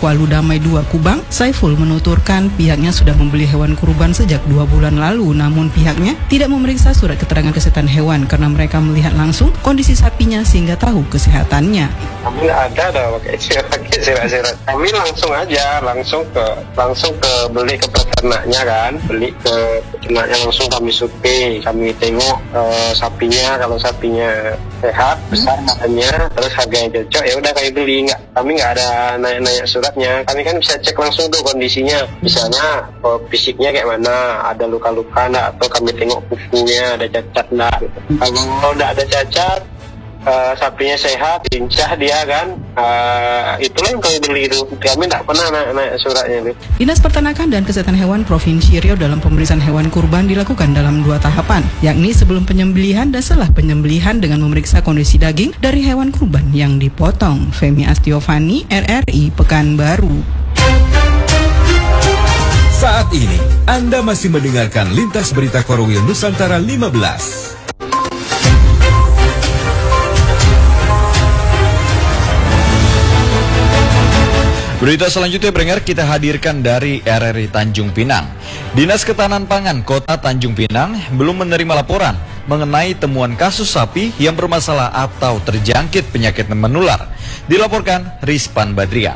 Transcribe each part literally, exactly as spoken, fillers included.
Walu Damai dua Kubang, Saiful menuturkan pihaknya sudah membeli hewan kurban sejak dua bulan lalu, namun pihaknya tidak memeriksa surat keterangan kesehatan hewan karena mereka melihat langsung kondisi sapinya sehingga tahu kesehatannya. Kami nggak ada ada pakai sirat-sirat. Kami langsung aja, langsung ke langsung ke beli ke peternaknya kan, beli ke peternaknya langsung kami survei, kami tengok uh, sapinya, kalau sapinya sehat, besar badannya, terus harganya cocok, ya udah kami beli. Nggak, kami nggak ada nanya-nanya suratnya. Kami kan bisa cek langsung tuh kondisinya, misalnya oh, fisiknya kayak mana, ada luka-luka nggak, atau kami tengok kukunya ada cacat nggak. Gitu. Kalau nggak ada cacat, Uh, sapinya sehat, lincah dia kan, uh, itulah yang kami beli itu. Kami tidak pernah naik suratnya itu. Dinas Peternakan dan Kesehatan Hewan Provinsi Riau dalam pemeriksaan hewan kurban dilakukan dalam dua tahapan, yakni sebelum penyembelihan dan setelah penyembelihan dengan memeriksa kondisi daging dari hewan kurban yang dipotong. Femi Astiovani, R R I Pekanbaru. Saat ini Anda masih mendengarkan Lintas Berita Korwil Nusantara lima belas. Berita selanjutnya pendengar kita hadirkan dari R R I Tanjung Pinang. Dinas Ketahanan Pangan Kota Tanjung Pinang belum menerima laporan mengenai temuan kasus sapi yang bermasalah atau terjangkit penyakit menular. Dilaporkan Rizpan Badrian.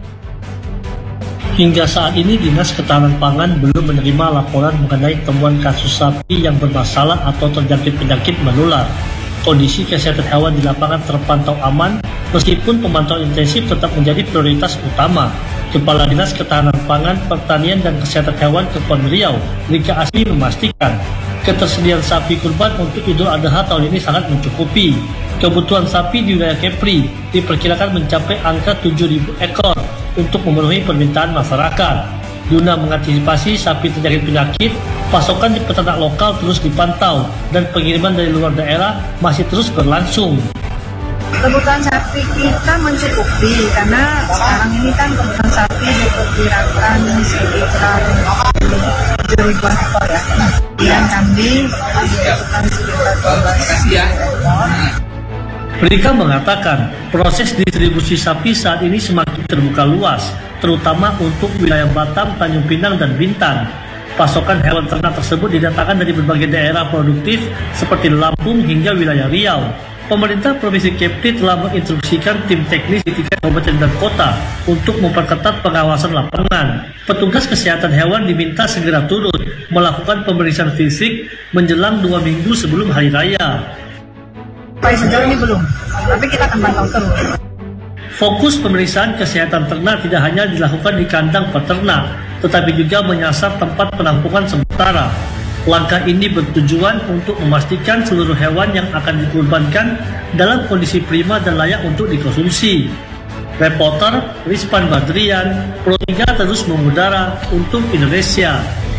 Hingga saat ini Dinas Ketahanan Pangan belum menerima laporan mengenai temuan kasus sapi yang bermasalah atau terjangkit penyakit menular. Kondisi kesehatan hewan di lapangan terpantau aman, meskipun pemantauan intensif tetap menjadi prioritas utama. Kepala Dinas Ketahanan Pangan, Pertanian dan Kesehatan Hewan Kepulauan Riau, Rika Asli memastikan ketersediaan sapi kurban untuk Idul Adha tahun ini sangat mencukupi. Kebutuhan sapi di wilayah Kepri diperkirakan mencapai angka tujuh ribu ekor untuk memenuhi permintaan masyarakat. Guna mengantisipasi sapi terjangkit penyakit, pasokan di peternak lokal terus dipantau dan pengiriman dari luar daerah masih terus berlangsung. Kebutuhan sapi kita mencukupi karena sekarang ini kan kebutuhan sapi diperkirakan sekitar tujuh ribuan ekor ya. Dan kambing diperkirakan sekitar dua belas ekor. Rika mengatakan proses distribusi sapi saat ini semakin terbuka luas, terutama untuk wilayah Batam, Tanjung Pinang, dan Bintan. Pasokan hewan ternak tersebut didatangkan dari berbagai daerah produktif seperti Lampung hingga wilayah Riau. Pemerintah Provinsi Kepri telah menginstruksikan tim teknis di tingkat kabupaten dan kota untuk memperketat pengawasan lapangan. Petugas kesehatan hewan diminta segera turun melakukan pemeriksaan fisik menjelang dua minggu sebelum hari raya. Sampai sejauh ini belum, tapi kita akan pantau terus. Fokus pemeriksaan kesehatan ternak tidak hanya dilakukan di kandang peternak, tetapi juga menyasar tempat penampungan sementara. Langkah ini bertujuan untuk memastikan seluruh hewan yang akan dikurbankan dalam kondisi prima dan layak untuk dikonsumsi. Reporter Rizpan Badrian, Pro tiga terus mengudara untuk Indonesia.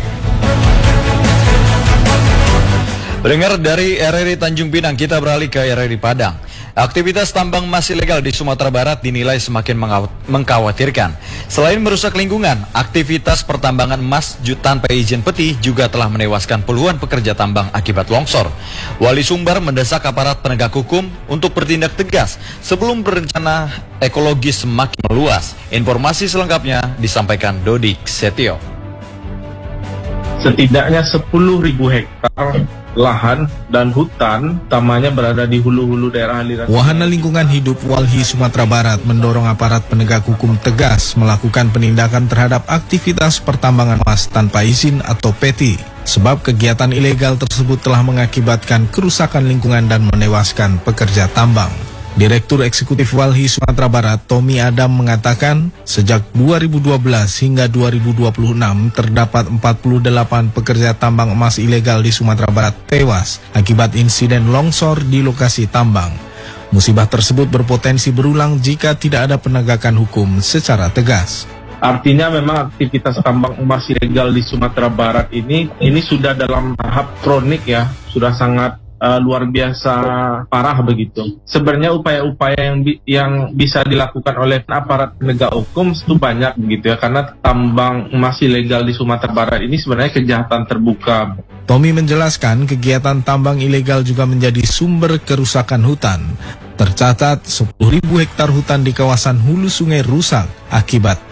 Pendengar dari R R I Tanjung Pinang, kita beralih ke R R I Padang. Aktivitas tambang emas ilegal di Sumatera Barat dinilai semakin mengkhawatirkan. Selain merusak lingkungan, aktivitas pertambangan emas tanpa izin peti juga telah menewaskan puluhan pekerja tambang akibat longsor. Wali Sumbar mendesak aparat penegak hukum untuk bertindak tegas sebelum berencana ekologis semakin meluas. Informasi selengkapnya disampaikan Dodik Setio. Setidaknya sepuluh ribu hektar lahan dan hutan, utamanya berada di hulu-hulu daerah aliran. Wahana Lingkungan Hidup Walhi Sumatera Barat mendorong aparat penegak hukum tegas melakukan penindakan terhadap aktivitas pertambangan emas tanpa izin atau P T I, sebab kegiatan ilegal tersebut telah mengakibatkan kerusakan lingkungan dan menewaskan pekerja tambang. Direktur Eksekutif Walhi Sumatera Barat, Tommy Adam, mengatakan sejak dua ribu dua belas hingga dua ribu dua puluh enam terdapat empat puluh delapan pekerja tambang emas ilegal di Sumatera Barat tewas akibat insiden longsor di lokasi tambang. Musibah tersebut berpotensi berulang jika tidak ada penegakan hukum secara tegas. Artinya memang aktivitas tambang emas ilegal di Sumatera Barat ini ini sudah dalam tahap kronik ya, sudah sangat Uh, luar biasa parah begitu. Sebenarnya upaya-upaya yang bi yang bisa dilakukan oleh aparat penegak hukum itu banyak begitu ya, karena tambang emas ilegal di Sumatera Barat ini sebenarnya kejahatan terbuka. Tommy menjelaskan kegiatan tambang ilegal juga menjadi sumber kerusakan hutan. Tercatat sepuluh ribu hektar hutan di kawasan hulu sungai rusak akibat